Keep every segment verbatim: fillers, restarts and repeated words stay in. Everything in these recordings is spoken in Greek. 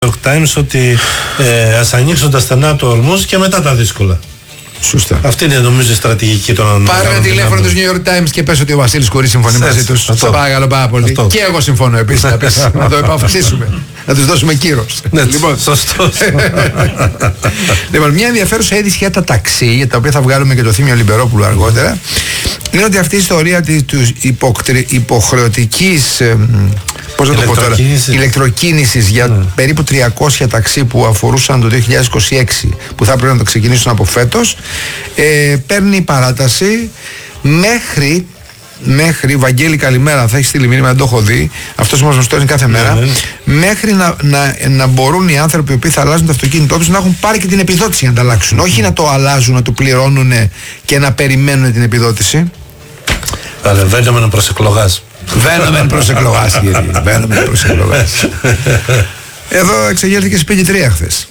New York Times ότι ε, ας ανοίξουν τα στενά του ορμούς και μετά τα δύσκολα. Σωστά. Αυτή είναι νομίζω η στρατηγική των. Πάρε ένα τηλέφωνο του New York Times και πες ότι ο Βασίλης Κουρής συμφωνεί μαζί τους. Σε παρακαλώ πάρα πολύ. Αυτό. Και εγώ συμφωνώ επίσης να, πεις, να το επαυξήσουμε. Να τους δώσουμε κύρος. Ναι, λοιπόν, σωστός. Λοιπόν, μια ενδιαφέρουσα είδηση για τα ταξί, για τα οποία θα βγάλουμε και το Θήμιο Λιμπερόπουλου αργότερα, είναι ότι αυτή η ιστορία της υποχρεωτικής πώς να το πω τώρα, ηλεκτροκίνησης για mm. περίπου τριακόσια ταξί που αφορούσαν το δύο χιλιάδες είκοσι έξι, που θα πρέπει να το ξεκινήσουν από φέτος, ε, παίρνει παράταση μέχρι, μέχρι, Βαγγέλη καλημέρα, θα έχει στείλει μήνυμα, δεν το έχω δει, αυτός μας στέλνει κάθε μέρα, mm. μέχρι να, να, να μπορούν οι άνθρωποι οι οποίοι θα αλλάζουν το αυτοκίνητό τους να έχουν πάρει και την επιδότηση για να τα αλλάξουν, mm. όχι να το αλλάζουν, να το πληρώνουν και να περιμένουν την επιδότηση. Άρα βαίνουμε προς εκλογάς. Βαίνουμε προς εκλογάς, κύριε. Βαίνουμε προς εκλογάς. Εδώ εξεγέρθηκε σπίτι τρία χθες.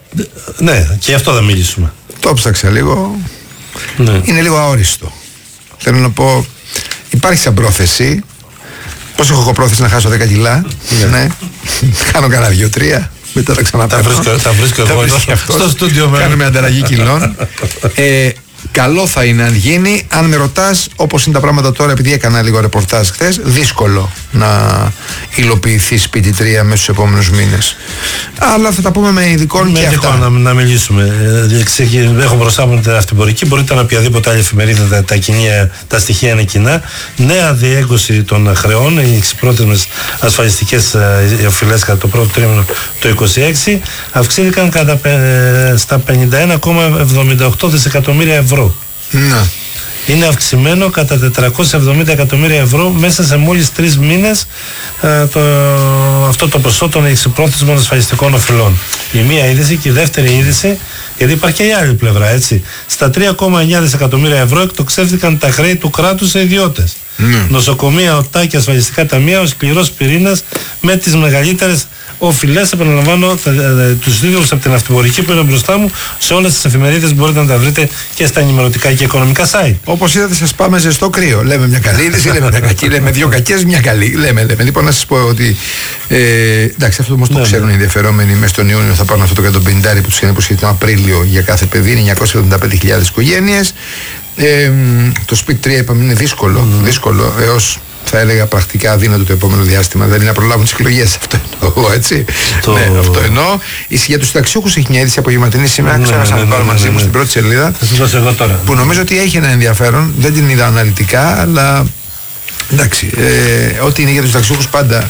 Ναι, και αυτό θα μιλήσουμε. Το ψάξα λίγο. Ναι. Είναι λίγο αόριστο. Θέλω να πω, υπάρχει σαν πρόθεση. Πώς έχω εγώ πρόθεση να χάσω δέκα κιλά. Ναι. Ναι. Κάνω κανένα δύο τρία. Μετά τα ξαναπαίρνω. Θα βρίσκω εγώ στο στούντιο. Κάνουμε ανταλλαγή κιλών. ε, Καλό θα είναι αν γίνει. Αν με ρωτάς, όπως είναι τα πράγματα τώρα, επειδή έκανα λίγο ρεπορτάζ χθες, δύσκολο να υλοποιηθεί σπίτι τρία μέσα στους επόμενους μήνες. Αλλά θα τα πούμε με ειδικών με και αυτά. Να, να μιλήσουμε. Έχω μπροστά μου την αυτοπορική. Μπορείτε να οποιαδήποτε άλλη εφημερίδα τα, τα, κοινία, τα στοιχεία είναι κοινά. Νέα διέγκωση των χρεών. Οι εξυπρότιμες ασφαλιστικές οφειλές κατά το πρώτο τρίμηνο το είκοσι έξι αυξήθηκαν κατά, στα πενήντα ένα κόμμα εβδομήντα οκτώ δισεκατομμύρια ευρώ. Να. Είναι αυξημένο κατά τετρακόσια εβδομήντα εκατομμύρια ευρώ μέσα σε μόλις τρεις μήνες ε, το, αυτό το ποσό των εξυπρόθεσμων ασφαλιστικών οφειλών. Η μία είδηση και η δεύτερη είδηση, γιατί υπάρχει και η άλλη πλευρά, έτσι. Στα τρία κόμμα εννιά δισεκατομμύρια ευρώ εκτοξεύτηκαν τα χρέη του κράτους σε ιδιώτες. Mm. Νοσοκομεία, ΟΤΑ και ασφαλιστικά ταμεία, ο σκληρός πυρήνας με τις μεγαλύτερες οφειλές. Επαναλαμβάνω τους τίτλους από την αυτοπορική που είναι μπροστά μου. Σε όλες τις εφημερίδες μπορείτε να τα βρείτε και στα ενημερωτικά και οικονομικά site. Όπως είδατε, σας πάμε ζεστό κρύο. Λέμε μια καλή είδηση, λέμε μια κακή, λέμε δύο κακές, μια καλή. Λέμε, λέμε. Λοιπόν, να σας πω ότι. Ε, εντάξει, αυτό όμως το ναι, ξέρουν οι ενδιαφερόμενοι. Μέσα στον Ιούνιο θα πάρουν αυτό το εκατόν πενήντα που τους είχαν υποσχεθεί τον Απρίλιο για κάθε παιδί. Είναι εννιακόσιες εβδομήντα πέντε χιλιάδες οικογένειες. Ε, το σπίτι τρία είπαμε είναι δύσκολο, mm. δύσκολο έως θα έλεγα πρακτικά αδύνατο το επόμενο διάστημα, δηλαδή να προλάβουν τις εκλογές. Αυτό εννοώ, έτσι. Το... Ναι, αυτό εννοώ. Για τους συνταξιούχους έχει μια είδηση απογευματινή σήμερα, ναι, ξέρω να ναι, ναι, πάρω ναι, μαζί ναι, ναι. μου στην πρώτη σελίδα. Θα σας δώσω εγώ τώρα. Που νομίζω ότι έχει ένα ενδιαφέρον, δεν την είδα αναλυτικά, αλλά. Εντάξει, ε, ό,τι είναι για τους συνταξιούχους πάντα.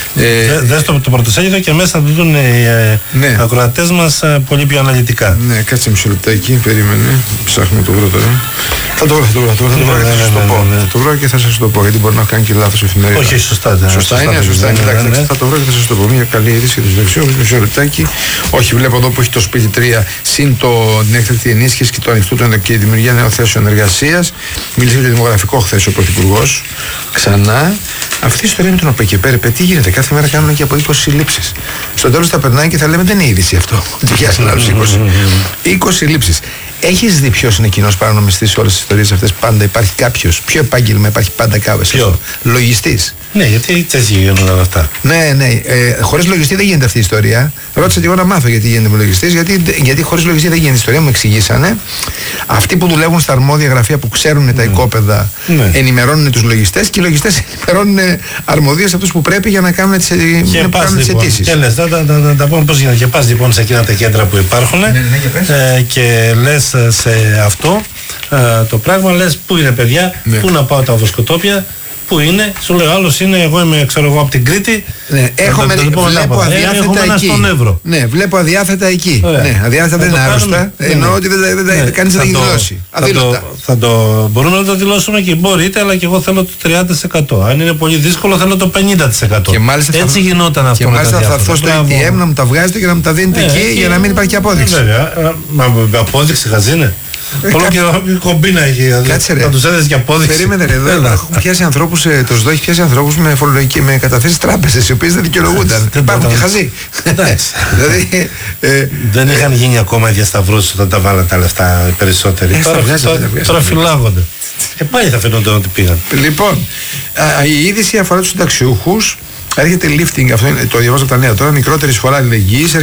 Ε, Δες το, το πρωτοσέλιδο και μέσα θα το δουν οι ε, ναι. ακροατές μας ε, πολύ πιο αναλυτικά. Ναι, κάτσε μισό λεπτάκι, περίμενε. Ψάχνουμε το βρω τώρα. Θα το βρω, θα το βρω, θα το βρω, θα το βρω, θα το πω. Το βρω και θα σας το πω, γιατί μπορεί να κάνει και λάθος εφημερίδα. Όχι, σωστά. Σωστά, σωστά είναι, σωστά είναι. Εντάξει, θα το βρω και θα σας το πω. Μια καλή είδηση για τους συνταξιούχους, μισό λεπτάκι. Όχι, βλέπω εδώ που έχει το σπίτι τρία συν την έκτακτη ενίσχυση και το ανοιχτό και η δημιουργία νέων θέσεων εργασίας. Μίλησε για το δημογραφικό χθες ο Πρωθυπουργός. Ξανά, αυτή η ιστορία με τον ΟΠΕΚΕΠΕ, τι γίνεται, κάθε μέρα κάνουν και από είκοσι συλλήψεις. Στο τέλος θα περνάει και θα λέμε δεν είναι είδηση αυτό. Ότι πιάσουν άλλους είκοσι. είκοσι συλλήψεις. Έχεις δει ποιος είναι κοινός παρανομιστής σε όλες τις ιστορίες αυτές? Πάντα υπάρχει κάποιος. Ποιο επάγγελμα υπάρχει πάντα κάποιος? Ποιο? Λογιστής. Ναι, γιατί έτσι γίνονται αυτά. Ναι, ναι. Ε, χωρίς λογιστή δεν γίνεται αυτή η ιστορία. Ρώτησα και εγώ να μάθω γιατί γίνεται με λογιστής. Γιατί, γιατί χωρίς λογιστή δεν γίνεται η ιστορία. Μου εξηγήσανε. Αυτοί που δουλεύουν στα αρμόδια γραφεία που ξέρουν mm. τα οικόπεδα ναι. ενημερώνουν τους λογιστές και οι λογιστές ενημερώνουν αρμοδίως αυτούς που πρέπει για να κάνουν τις αιτήσεις. Και λες, να τα πούμε πώς γίνεται. Και πας λοιπόν σε εκείνα τα κέντρα που υπάρχουν ναι, ναι, ε, και λες σε αυτό ε, το πράγμα, λες πού είναι παιδιά, ναι. πού να πάω τα βοσκοτόπια. Πού είναι, σου λέει άλλος είναι, εγώ είμαι ξέρω εγώ από την Κρήτη. Ναι, έχω με, βλέπω αδιάθετα ε, εκεί. Ναι, βλέπω αδιάθετα εκεί. Ωραία. Ναι, αδιάθετα δεν είναι άρρωστα. Εννοώ ότι δεν, δεν, ναι. κανείς δεν έχει δηλώσει. Θα το, θα το μπορούμε να το δηλώσουμε και μπορείτε, αλλά και εγώ θέλω το τριάντα τοις εκατό. Αν είναι πολύ δύσκολο, θέλω το πενήντα τοις εκατό. Και μάλιστα έτσι θα, γινόταν αυτό. Και μάλιστα θα έρθω στο έι τι εμ να μου τα βγάζετε και να μου τα δίνετε ε, εκεί για να μην υπάρχει απόδειξη. Βέβαια, με απόδειξη χαζίνε. Όλο και η κομπίνα έχει. Θα τους έδεσαι για απόδειξη. Περίμενε εδώ. Έχουν πιάσει ανθρώπους, το ΣΔΟ έχει πιάσει ανθρώπους με φορολογική, με καταθέσεις τράπεζες, οι οποίες δεν δικαιολογούνταν. Υπάρχουν και χαζοί. Δεν είχαν γίνει ακόμα οι διασταυρώσεις όταν τα βάλαν τα λεφτά οι περισσότεροι. Τώρα φυλάγονται. Ε, πάλι θα φαινόταν ότι πήγαν. Λοιπόν, η είδηση αφορά τους συνταξιούχους. Έρχεται lifting, αυτό είναι, το διαβάζω από τα νέα τώρα, μικρότερη σφορά αλληλεγγύης.